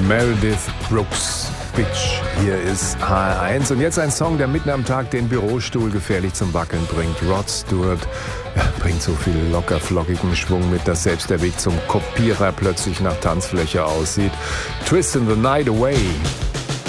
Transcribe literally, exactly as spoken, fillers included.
Meredith Brooks. Bitch. Hier ist H R eins und jetzt ein Song, der mitten am Tag den Bürostuhl gefährlich zum Wackeln bringt. Rod Stewart ja, bringt so viel locker flockigen Schwung mit, dass selbst der Weg zum Kopierer plötzlich nach Tanzfläche aussieht. Twist in the Night Away.